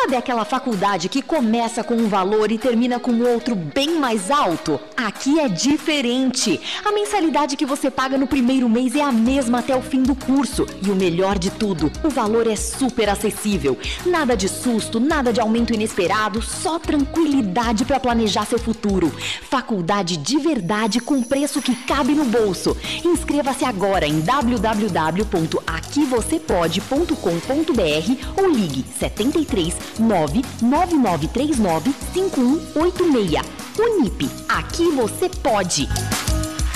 Sabe aquela faculdade que começa com um valor e termina com outro bem mais alto? Aqui é diferente. A mensalidade que você paga no primeiro mês é a mesma até o fim do curso. E o melhor de tudo, o valor é super acessível. Nada de susto, nada de aumento inesperado, só tranquilidade para planejar seu futuro. Faculdade de verdade com preço que cabe no bolso. Inscreva-se agora em www.aquivocepode.com.br ou ligue 73 99939 5186. Unip, aqui você pode!